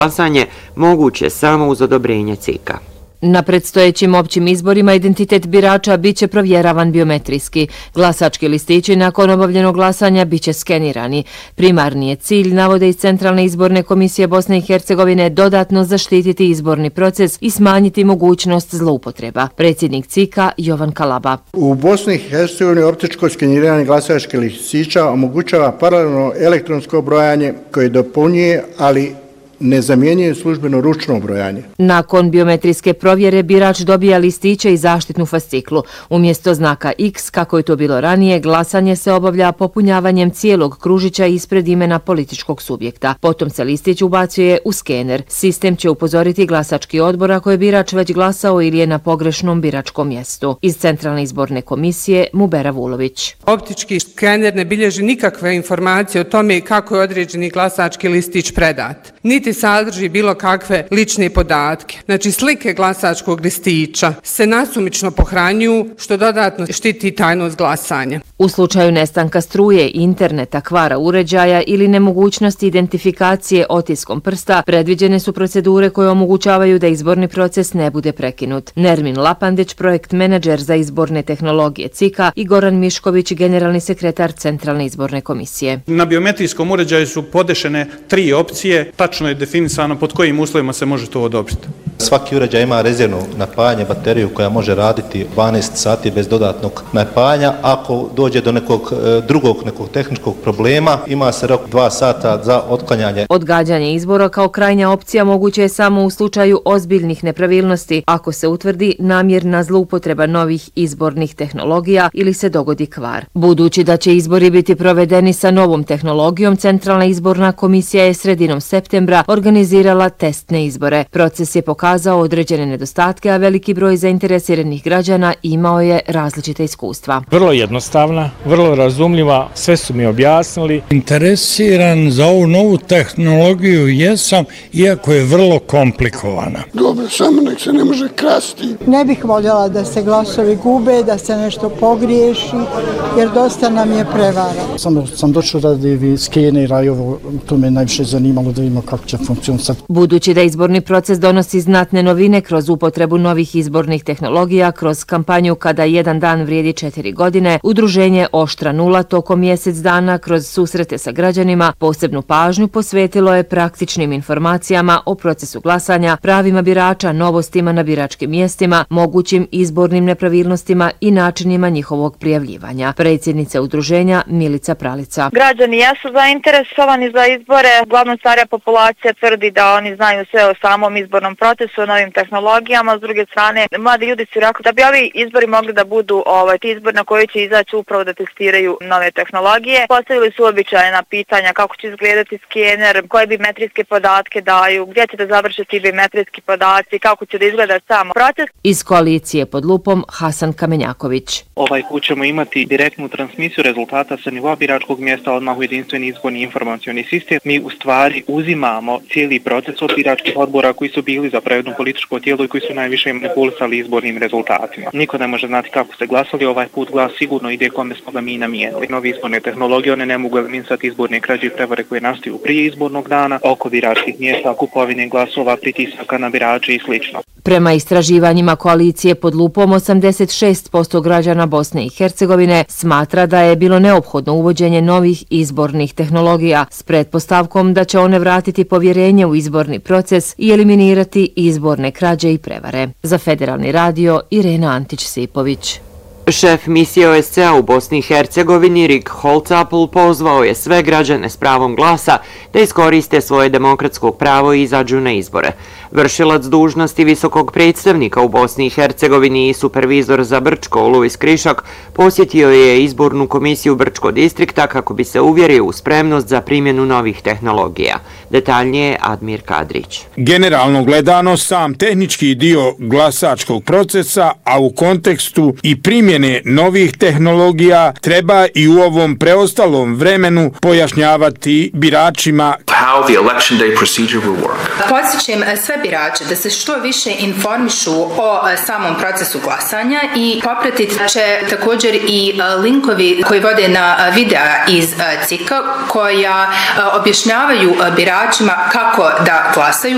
glasanje moguće samo uz odobrenje CIK-a. Na predstojećim općim izborima identitet birača biće provjeravan biometrijski. Glasački listići nakon obavljenog glasanja biće skenirani. Primarni je cilj, navode iz Centralne izborne komisije Bosne i Hercegovine, dodatno zaštititi izborni proces i smanjiti mogućnost zloupotreba. Predsjednik CIK-a Jovan Kalaba. U Bosni i Hercegovini optičko skeniranje glasačkih listića omogućava paralelno elektronsko brojanje koje dopunjuje, ali ne zamjenjuje službeno ručno brojanje. Nakon biometrijske provjere birač dobija listiće i zaštitnu fasciklu. Umjesto znaka X, kako je to bilo ranije, glasanje se obavlja popunjavanjem cijelog kružića ispred imena političkog subjekta. Potom se listić ubacuje u skener. Sistem će upozoriti glasački odbor ako je birač već glasao ili je na pogrešnom biračkom mjestu. Iz Centralne izborne komisije Mubera Vulović. Optički skener ne bilježi nikakve informacije o tome kako je određeni glasački listić predat. Niti sadrži bilo kakve lične podatke. Znači, slike glasačkog listića se nasumično pohranjuju, što dodatno štiti tajnost glasanja. U slučaju nestanka struje, interneta, kvara uređaja ili nemogućnosti identifikacije otiskom prsta, predviđene su procedure koje omogućavaju da izborni proces ne bude prekinut. Nermin Lapandić, projekt menadžer za izborne tehnologije CIK-a, i Goran Mišković, generalni sekretar Centralne izborne komisije. Na biometrijskom uređaju su podešene 3 opcije, tačno je definisano pod kojim uslovima se može to odobriti. Svaki uređaj ima rezervno napajanje, bateriju koja može raditi 12 sati bez dodatnog napajanja. Ako dođe do nekog tehničkog problema, ima se rok 2 sata za otklanjanje. Odgađanje izbora kao krajnja opcija moguće je samo u slučaju ozbiljnih nepravilnosti, ako se utvrdi namjerna zloupotreba novih izbornih tehnologija ili se dogodi kvar. Budući da će izbori biti provedeni sa novom tehnologijom, Centralna izborna komisija je sredinom septembra organizirala testne izbore. Proces je pokazao određene nedostatke, a veliki broj zainteresiranih građana imao je različite iskustva. Vrlo jednostavna, vrlo razumljiva, sve su mi objasnili. Interesiran za ovu novu tehnologiju jesam, iako je vrlo komplikovana. Dobro, samo nek se ne može krasti. Ne bih voljela da se glasovi gube, da se nešto pogriješi, jer dosta nam je prevara. Samo sam došao radi skenera i ovo, to me najviše zanimalo da ima kako će funkcionisati. Budući da izborni proces donosi znatne novine kroz upotrebu novih izbornih tehnologija, kroz kampanju kada jedan dan vrijedi 4 godine, udruženje Oštra nula tokom mjesec dana kroz susrete sa građanima posebnu pažnju posvetilo je praktičnim informacijama o procesu glasanja, pravima birača, novostima na biračkim mjestima, mogućim izbornim nepravilnostima i načinima njihovog prijavljivanja. Predsjednica udruženja Milica Pralica. Građani jesu zainteresovani za izbore. Uglavnom starija populacija tvrdi da oni znaju sve o samom izbornom procesu, o novim tehnologijama. S druge strane, mladi ljudi su rekli da bi ovi izbori mogli da budu ti izbori na koji će izaći upravo da testiraju nove tehnologije. Postavili su uobičajena pitanja kako će izgledati skener, koje biometrijske podatke daju, gdje će da završiti biometrijski podaci, kako će da izgleda sam proces. Iz koalicije pod lupom Hasan Kamenjaković. Ovaj put ćemo imati direktnu transmisiju rezultata sa nivoa biračkog mjesta odmah u jedinstveni izborni informacioni sistem. Mi u stvari uzimamo cijeli proces od biračkih odbora koji su bili za jedno političko tijelo i koji su najviše manipulisali izbornim rezultatima. Niko ne može znati kako se glasali, ovaj put glas sigurno ide kome smo ga mi namijenili. Novi izborne tehnologije, one ne mogu eliminisati izborne krađe i prevare koje nastaju prije izbornog dana, oko biračkih mjesta, kupovine glasova, pritisaka na birače i sl. Prema istraživanjima koalicije pod lupom, 86% građana Bosne i Hercegovine smatra da je bilo neophodno uvođenje novih izbornih tehnologija s pretpostavkom da će one vratiti povjerenje u izborni proces i eliminirati izborne krađe i prevare. Za Federalni radio, Irena Antić-Sipović. Šef misije OSCE u Bosni i Hercegovini Rick Holzapfel pozvao je sve građane s pravom glasa da iskoriste svoje demokratsko pravo i izađu na izbore. Vršilac dužnosti visokog predstavnika u Bosni i Hercegovini i supervizor za Brčko Luis Krišak posjetio je izbornu komisiju Brčko distrikta kako bi se uvjerio u spremnost za primjenu novih tehnologija. Detaljnije Admir Kadrić. Generalno gledano, sam tehnički dio glasačkog procesa, a u kontekstu i primjene novih tehnologija treba i u ovom preostalom vremenu pojašnjavati biračima how the election day procedure will work. Podsjećam sve birače da se što više informišu o samom procesu glasanja i popratiti će također i linkovi koji vode na videa iz CIK-a koja objašnjavaju biračima kako da glasaju.